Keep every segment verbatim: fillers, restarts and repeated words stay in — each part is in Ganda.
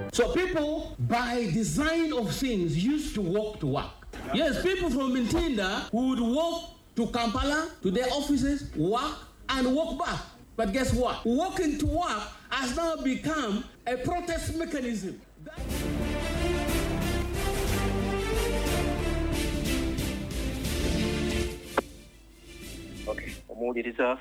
So people, by design of things, used to walk to work. Yes, people from Ntinda would walk to Kampala, to their offices, work, and walk back. But guess what? Walking to work has now become a protest mechanism. Okay, omuwuliriza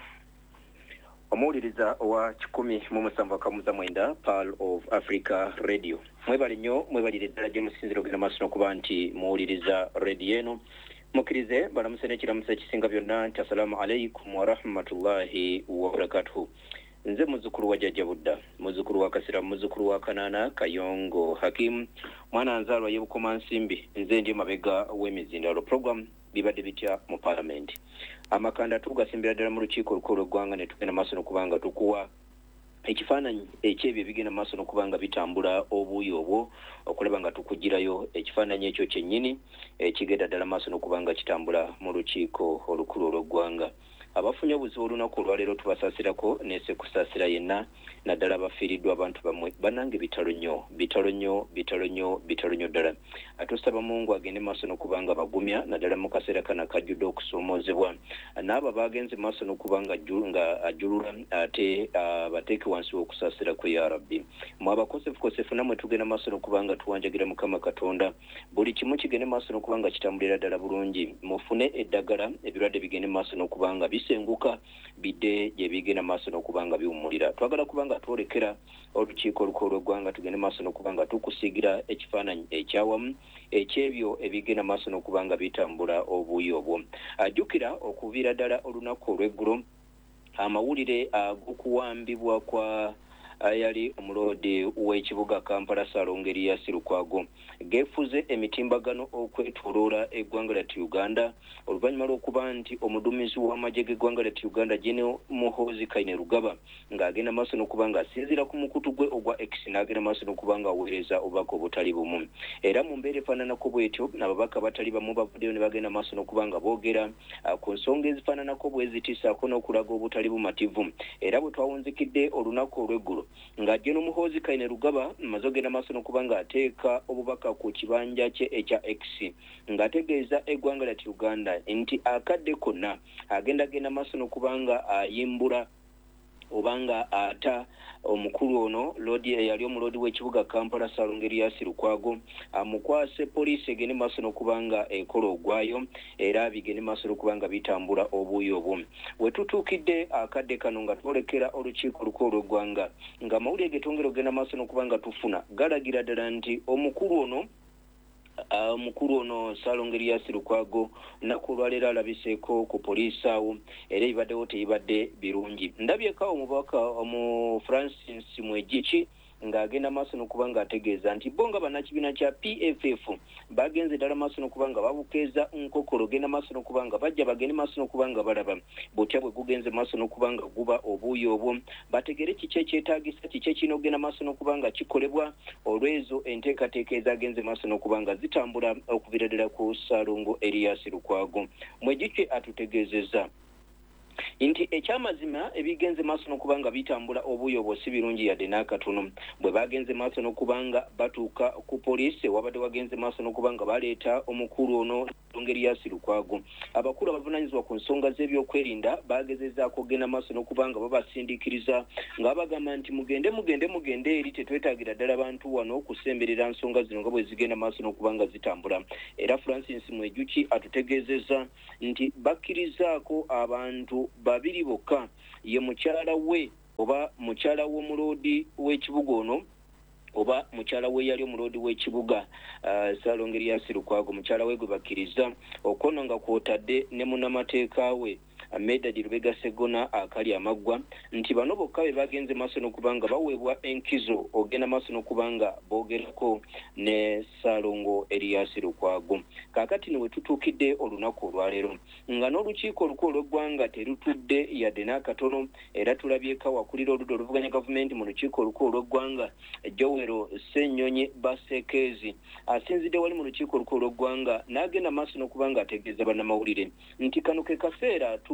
omuwuliriza owa kikumi mu musanvu akamuza mwenda Pearl of Africa Radio. Mwebale nnyo, mwebalire ddala gye musinzira ogenda maaso n'okuba nti muwuliriza radio eno. Mukkirize balamuse n'ekiramusa ekisinga byonna nti assalamu alaikum wa rahmatullahi wa barakatuhu. Nze muzzukulu wa Jjajja Budda, muzzukulu wa Kasira, muzzukulu wa Kanaana Kayongo Hakim, mwana nzaalwa y'Ebukoma Nsimbi. Nze ndi mabega w'emizindalo program bibadde bitya mu parliament. Amakanda tugasimbira ddala mu lukiiko olukulu lw'eggwanga ne tugenda maaso n'okubanga tukuwa ekifaananyi ekyebyo ebigenda maaso n'okubanga bitambula obuuyi obwo okulaba nga tukugirayo ekifaananyi ekyo kyennyini ekigenda ddala maaso n'okubanga kitambula mu lukiiko olukulu olw'eggwanga. Abafunye obuzibu olunaku olwaleero tubasaasirako nese kusaasira yenna naddala abafiiriddwa abantu bamwe banange bitalo nnyo bitalo nnyo bitalo nnyo bitalo nnyo ddala. Atusaba Mungu agende maaso n'okubanga bagumya naddala mu kaseera kana kajjudde okusoomoozebwa n'abo bagenze maaso n'okubanga nga ajulula ate bateeke wansi w'okusaasira kwe ya Rabbi. Mu abakosefukosefu namwe tugenda maaso n'okubanga tuwanjagira Mukama Katonda buli kimu kigende maaso n'okubanga kitambulira ddala bulungi. Mufune eddagala ebirwadde bigende maaso n'okubanga bisenguka bidde gye bigenda maaso n'okubanga biwummulira. Twagala kubanga twolekera olukiiko olukulu lw'eggwanga tugende maaso n'okubanga tukusiigira ekifaananyi ekyawamu ekyebyo ebigenda maaso n'okubanga bitambula obuuyi obwo. Ajjukira okuviira ddala olunaku olw'eggulo amawulire ag'okuwambibwa kwa ayali omuloodi w'ekibuga Kampala Ssaalongo Erias Lukwago geefuze emitimbagano okwetoloola eggwanga lyattu Uganda oluvannyuma lw'okuba nti omuduumizi w'amagye g'eggwanga lyattu Uganda General Muhoozi Kainerugaba ng'agenda maaso n'okuba nga asinziira ku mukutu gwe ogwa X n'agenda maaso n'okuba nga aweereza obubaka obutali bumu. Era mu mbeera efaananako bwetyo n'ababaka batali bamu bavuddeyo ne bagenda maaso n'okuba nga boogera ku nsonga ezifaananako bwe zitisaako n'okulaga obutali bumativu. Era bwe twawunzikidde olunaku olw'eggulo nga General Muhoozi Kainerugaba amaze ogenda maaso n'okuba nga ateeka obubaka ku kibanja kye ekya X ng'ategeeza eggwanga lyattu Uganda nti akadde konna agenda genda maaso n'okuba nga ayimbula obanga ata omukulu ono lodi yali omuloodi w'ekibuga Kampala Ssaalongo Erias Lukwago amukwase poliisi egende maaso n'okubanga ekola ogwayo era bigende maaso n'okubanga bitambula obuuyi obwo. We tutuukidde akadde kano nga twolekera olukiiko olukulu lw'eggwanga nga amawulire ge twongera ogenda maaso n'okubanga tufuna galagira ddala nti omukulu ono omukulu uh, ono Ssaalongo Erias Lukwago naku olwaleero alabiseeko ku poliisi awo era ebibaddewo tebibadde birungi. Ndabyeko omubaka omu Francis Mwegichi ng'agenda maaso n'okuba nga ategeeza nti bo nga bannakibiina kya P F F bagenze ddala maaso n'okuba nga babukeeza nkokolo genda maaso n'okuba nga bajja bagende maaso n'okuba nga balaba butya bwe gugenze maaso n'okuba nga guba obuuyi obwo bategere kiki ekyetaagisa kiki ekirina okugenda maaso n'okuba nga kikolebwa olw'ezo enteekateeka ezagenze maaso n'okuba nga zitambula okuviira ddala ku Ssaalongo Erias Lukwago. Mwegichi atutegeezezza nti ekyamazima ebigenze maaso n'okuba nga bitambula obuuyi obwo si birungi yadde n'akatono. Bwe bagenze maaso n'okuba nga batuuka ku poliisi wabadde wagenze maaso n'okuba nga baleeta omukulu ono Ssaalongo Erias Lukwago abakulu abavunaanyizibwa ku nsonga z'ebyokwerinda bagezezaako ogenda maaso n'okuba nga babasindiikiriza nga bagamba nti mugende mugende mugende eri tetwetaagira ddala bantu wano okusemberera nsonga zino nga bwe zigenda maaso n'okuba nga zitambula. Era Francis Mwegichi atutegeezezza nti bakkirizaako abantu babiri bokka ye mukyala we oba mukyala w'omuloodi w'ekibuga ono oba mukyala we yali omuloodi w'ekibuga uh, Ssaalongo Erias Lukwago mukyala we gwe bakkiriza okono nga kwotadde ne munnamateeka we Medad Lubega Segona akali amaggwa nti bano bokka be bagenze maaso n'okuba nga baweebwa enkizo ogenda maaso n'okuba nga boogerako ne Ssaalongo Erias Lukwago. Kaakati niwe tutuukidde olunaku olwaleero nga n'olukiiko olukulu lw'eggwanga terutudde yadde n'akatono era tulabyeko wakulira oludda oluvuganya gavumenti mu lukiiko olukulu lw'eggwanga Joel Ssennyonyi Basekeezi asinzidde wali mu lukiiko olukulu lw'eggwanga n'agenda maaso n'okuba nga ategeeza bannamawulire nti kano ke kaseera tu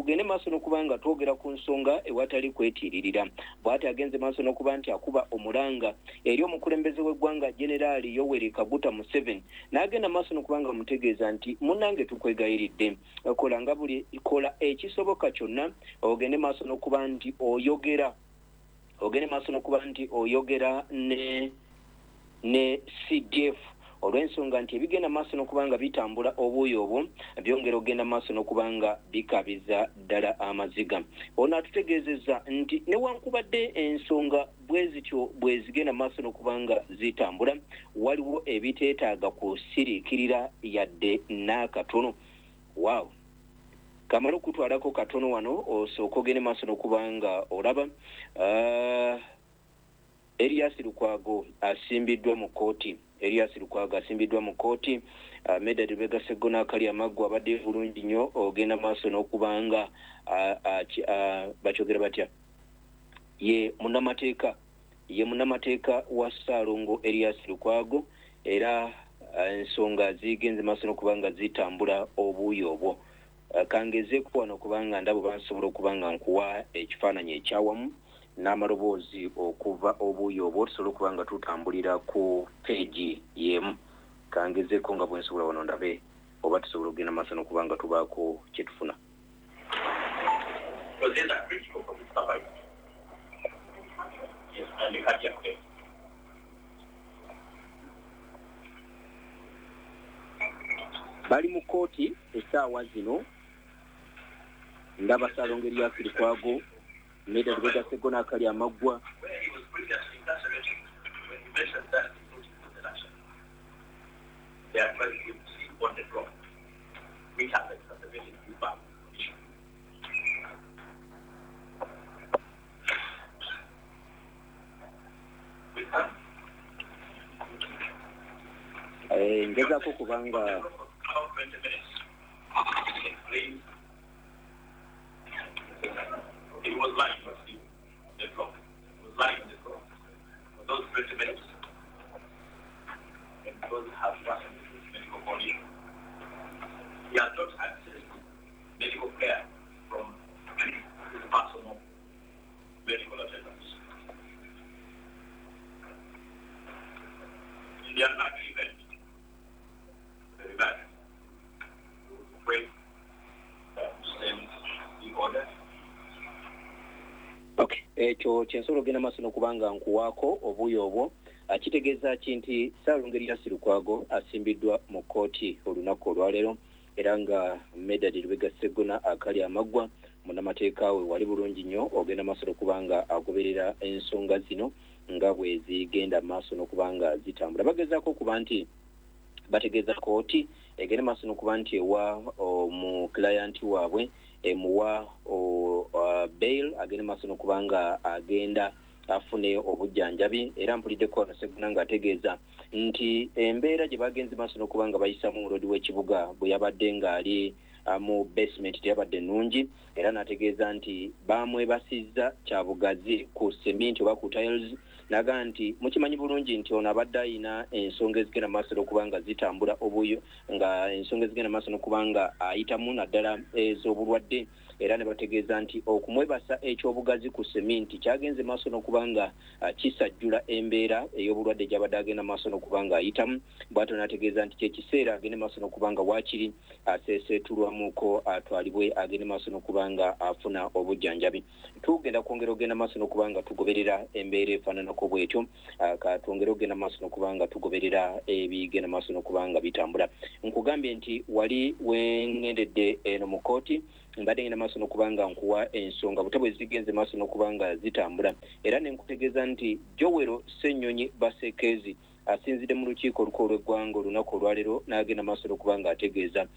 tugende maaso n'okubanga twogera ku nsonga ewatali kwetiiririra. Bw'ati agenze maaso n'okuba nti akuba omulanga eri omukulembeze w'eggwanga Generaali Yoweri Kaguta Museveni n'agenda maaso n'okubanga mutegeeza nti munnange tukwegayiridde kola nga buli kola ekisoboka kyonna ogende maaso n'okuba nti oyogera ogende maaso n'okuba nti oyogera ne ne C D F olw'ensonga nti ebigenda maaso n'okubanga bitambula obuuyi obwo byongera ogenda maaso n'okubanga bikabiza ddala amaziga. Ono atutegeezezza nti newankubadde ensonga bwe zityo bwe zigenda maaso n'okubanga zitambula waliwo ebiteetaaga kusiriikirira yadde n'akatono. Waaw, kamala okutwalako katono wano osooka ogende maaso n'okubanga olaba uh, Erias Lukwago asimbiddwa mu kooti. Erias Lukwago asimbiddwa mu kooti. Uh, Medard Lubega Sseggona akali amaggwa abadde bulungi nnyo ogenda maaso n'okubanga uh, uh, uh, bakyogera batya ye munnamateeka ye munnamateeka wa Ssaalongo Erias Lukwago era ensonga uh, zigenze maaso n'okubanga zitambula obuuyi obwo. Uh, kangezeeko wano kubanga ndabo basobola okubanga nkuwa ekifaananyi ekyawamu n'amaloboozi okuva obuuyi obwo tusobola okubanga tutambulira ku peegi y'emu. Kangezeeko nga bwe nsobola wano ndabe oba tusobola okugenda maaso n'okubanga tubaako kye tufuna. Bali mu kooti essaawa zino ndaba Ssaalongo Erias Lukwago Medard Lubega Sseggona akali amaggwa eh ngezaako kubanga it was lying on the floor. It was lying on the floor for those twenty minutes. And because have medical body, he has not access to medical care from his personal medical attendants. In the unlikely event, very bad, we will pray to send the order. Okay, ekyo kyensobola ogenda maaso n'okubanga nkuwaako obuuyi obwo kitegeeza ki nti Ssaalongo Erias Lukwago asimbiddwa mu kooti olunaku olwaleero era nga Medard Lubega Sseggona akali amaggwa munnamateeka we wali bulungi nnyo ogenda maaso n'okubanga agoberera ensonga zino nga bwe zigenda maaso n'okubanga zitambula. Bagezaako okuba nti bategeeza kooti egenda maaso n'okuba nti ewa mu client waabwe emuwa uh, bail agenda maaso n'okubanga agenda afune obujjanjabi era mpuliddeko wano Sseggona ng'ategeeza nti embeera gye bagenze maaso n'okubanga bayisamu mulodi w'ekibuga bwe yabadde ng'ali uh, mu basement teyabadde nnungi era n'ategeeza nti bamwebasizza kyabugazi ku cement oba ku tiles naga nti mukimanyi bulungi nti ono abadde ayina ensonga ezigenda maaso n'okubanga zitambula obuyo nga ensonga ezigenda maaso n'okubanga ayitamu naddala ez'obulwadde era ne bategeeza nti okumwebasa ekyobugazi ku seminti kyagenze maaso n'okubanga uh, kisajjula embeera ey'obulwadde gy'abadde agenda maaso n'okubanga ayitamu. Bw'atyo n'ategeeza nti kyekiseera agende maaso n'okubanga waakiri aseeseetulwamuko atwalibwe agende maaso n'okubanga afuna obujjanjabi. Tugenda kwongera ogenda maaso n'okubanga tugoberera embeera efaananako bw'etyo uh, katwongera ogenda maaso n'okubanga tugoberera ebigenda maaso n'okubanga bitambula. Nkugambye nti wali wengendedde eno mu kooti mbadde ngenda maaso n'okubanga nkuwa ensonga butabwe zigenze maaso n'okubanga zitambula era ne nkutegeeza nti Jowero Ssenyonyi Basekeezi asinzidde mu lukiiko olukulu lw'eggwanga olunaku olwaleero n'agenda maaso n'okubanga ategeeza